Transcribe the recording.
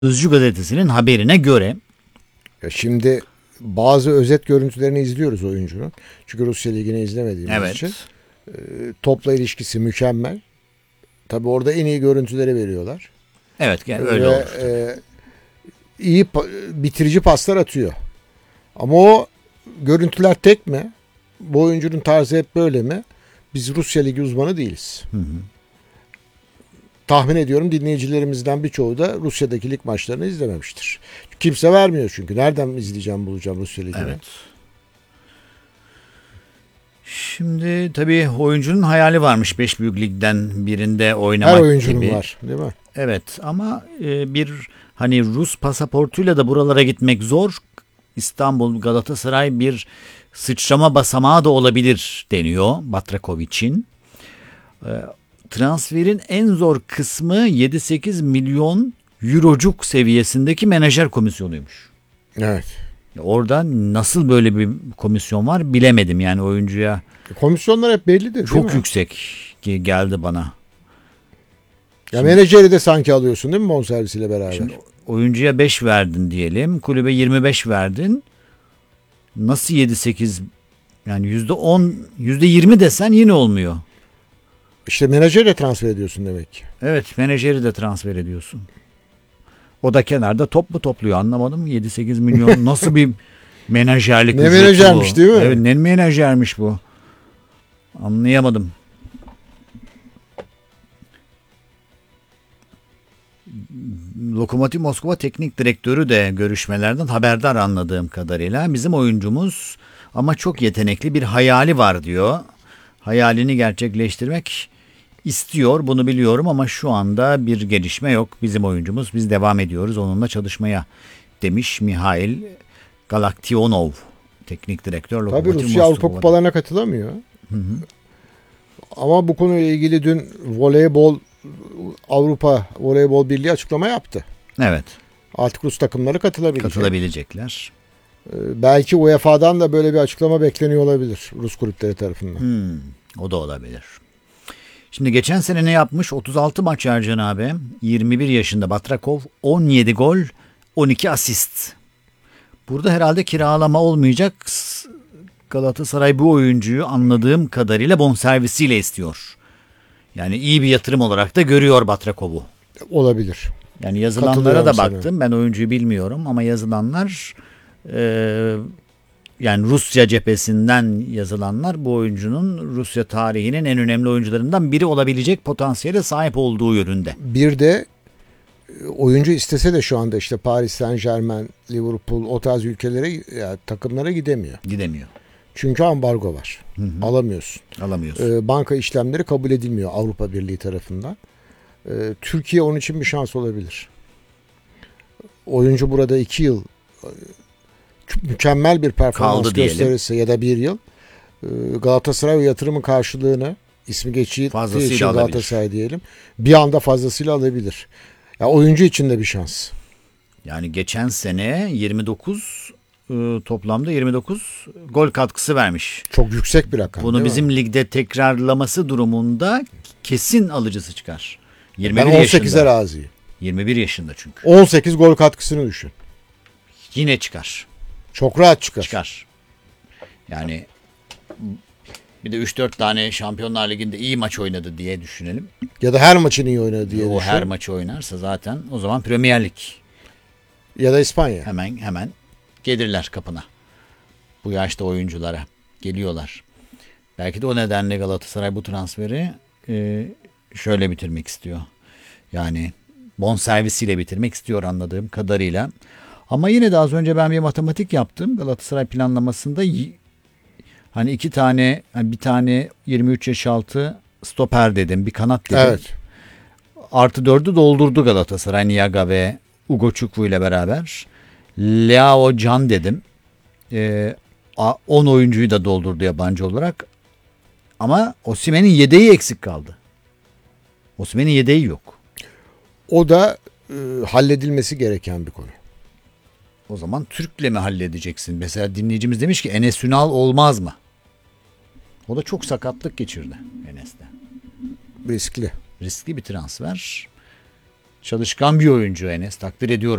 Sözcü gazetesinin haberine göre Ya şimdi bazı özet görüntülerini izliyoruz oyuncunun. Çünkü Rusya Ligi'ni izlemediğimiz için. Topla ilişkisi mükemmel. Tabii orada en iyi görüntüleri veriyorlar. evet öyle olur. İyi bitirici paslar atıyor. Ama o görüntüler tek mi? Bu oyuncunun tarzı hep böyle mi? Biz Rusya Ligi uzmanı değiliz. Hı hı. Tahmin ediyorum dinleyicilerimizden birçoğu da Rusya'daki lig maçlarını izlememiştir. Kimse vermiyor çünkü. Nereden bulacağım Rusya Ligi'ni? Evet. Şimdi tabii oyuncunun hayali varmış 5 büyük ligden birinde oynamak Her oyuncunun gibi. var, değil mi? Evet ama bir hani Rus pasaportuyla da buralara gitmek zor. İstanbul, Galatasaray bir sıçrama basamağı da olabilir deniyor Batrakovic'in. Transferin en zor kısmı 7-8 milyon eurocuk seviyesindeki menajer komisyonuymuş. Evet. Orada nasıl böyle bir komisyon var bilemedim yani oyuncuya. Komisyonlar hep bellidir, değil Çok mi? yüksek geldi bana. Ya menajeri de sanki alıyorsun değil mi bonservisiyle beraber? Şimdi oyuncuya 5 verdin diyelim. Kulübe 25 verdin. Nasıl 7-8 yani %10, %20 desen yine olmuyor. İşte menajeri de transfer ediyorsun demek ki. Evet menajeri de transfer ediyorsun. O da kenarda top mu topluyor anlamadım. 7-8 milyon nasıl bir menajerlik Ne ücreti menajermiş bu? değil mi? Evet ne menajermiş bu. Anlayamadım. Lokomotiv Moskova teknik direktörü de görüşmelerden haberdar anladığım kadarıyla. Bizim oyuncumuz ama çok yetenekli bir hayali var diyor. Hayalini gerçekleştirmek istiyor bunu biliyorum ama şu anda bir gelişme yok. Bizim oyuncumuz biz devam ediyoruz onunla çalışmaya demiş Mihail Galaktionov teknik direktör Lokomotiv Tabii Rusya Avrupa Moskova'da. kupalarına katılamıyor. Hı hı. Ama bu konuyla ilgili dün Avrupa Voleybol Birliği açıklama yaptı. Evet Artık Rus takımları katılabilecekler. Belki UEFA'dan da böyle bir açıklama bekleniyor olabilir Rus kulüpleri tarafından. O da olabilir. Şimdi geçen sene ne yapmış? 36 maç Ercan abi. 21 yaşında Batrakov 17 gol 12 asist. Burada herhalde kiralama olmayacak. Galatasaray bu oyuncuyu anladığım kadarıyla bonservisiyle istiyor. Yani iyi bir yatırım olarak da görüyor Batrakov'u. Olabilir. Yani yazılanlara da Katılıyorum baktım. Ben oyuncuyu bilmiyorum ama yazılanlar yani Rusya cephesinden yazılanlar bu oyuncunun Rusya tarihinin en önemli oyuncularından biri olabilecek potansiyele sahip olduğu yönünde. Bir de oyuncu istese de şu anda işte Paris Saint-Germain, Liverpool o tarz ülkelere takımlara gidemiyor. Gidemiyor. Çünkü ambargo var. Hı hı. Alamıyorsun. Alamıyorsun. Banka işlemleri kabul edilmiyor Avrupa Birliği tarafından. Türkiye onun için bir şans olabilir. Oyuncu burada 2 yıl mükemmel bir performans Kaldı gösterirse ya da 1 yıl Galatasaray o yatırımın karşılığını ismi geçtiği için Galatasaray diyelim bir anda fazlasıyla alabilir. Ya oyuncu için de bir şans. Yani geçen sene 29 toplamda 29 gol katkısı vermiş. Çok yüksek bir rakam. Bunu bizim ligde tekrarlaması durumunda kesin alıcısı çıkar. 21 ben 18'e yaşında. razıyım. 21 yaşında çünkü. 18 gol katkısını düşün. Yine çıkar. Çok rahat çıkar. Çıkar. Yani bir de 3-4 tane Şampiyonlar Ligi'nde iyi maç oynadı diye düşünelim. Ya da her maçını iyi oynadı diye O düşün. her maçı oynarsa zaten o zaman Premier Lig. Ya da İspanya. Hemen gelirler kapına. Bu yaşta oyunculara geliyorlar. Belki de o nedenle Galatasaray bu transferi şöyle bitirmek istiyor. Yani bonservisiyle bitirmek istiyor anladığım kadarıyla. Ama yine de az önce ben bir matematik yaptım. Galatasaray planlamasında hani bir tane 23 yaş altı stoper dedim. Bir kanat dedim. Evet. Artı 4'ü doldurdu Galatasaray. Niaga ve Ugochukwu ile beraber. Leao Can dedim. 10 oyuncuyu da doldurdu yabancı olarak. Ama Osimhen'in yedeği eksik kaldı. Osimhen'in yedeği yok. O da halledilmesi gereken bir konu. O zaman Türk'le mi halledeceksin? Mesela dinleyicimiz demiş ki Enes Ünal olmaz mı? O da çok sakatlık geçirdi Enes'te. Riskli. Riskli bir transfer. Çalışkan bir oyuncu Enes. Takdir ediyorum.